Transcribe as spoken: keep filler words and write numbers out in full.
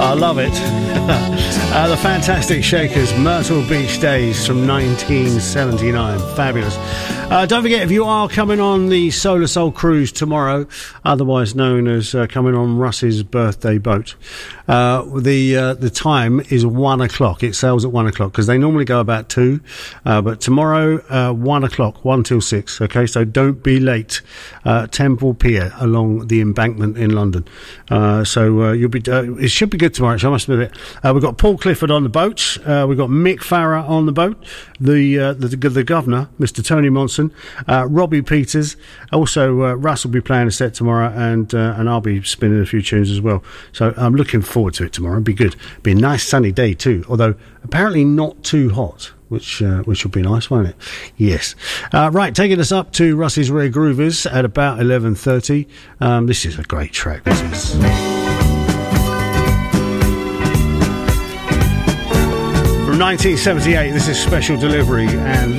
I love it. uh, the Fantastic Shakers, Myrtle Beach Days from nineteen seventy-nine. Fabulous. Uh, don't forget, if you are coming on the Solar Soul Cruise tomorrow, otherwise known as uh, coming on Russ's birthday boat, uh, the uh, the time is one o'clock. It sails at one o'clock because they normally go about two, uh, but tomorrow uh, one o'clock, one till six. Okay, so don't be late. Uh, Temple Pier along the Embankment in London. Uh, so uh, you'll be. Uh, it should be good tomorrow. So I must admit it. Uh, we've got Paul Clifford on the boat. Uh, we've got Mick Farrer on the boat. The uh, the, the governor, Mister Tony Monson, uh, Robbie Peters. Also, uh, Russ will be playing a set tomorrow, and uh, and I'll be spinning a few tunes as well. So I'm looking forward to it tomorrow. It'll be good. It'll be a nice sunny day too. Although apparently not too hot. Which uh, which will be nice, won't it? Yes. Uh, right, taking us up to Russ's Rare Groovers at about eleven thirty. Um, this is a great track, this is. From nineteen seventy-eight, this is Special Delivery, and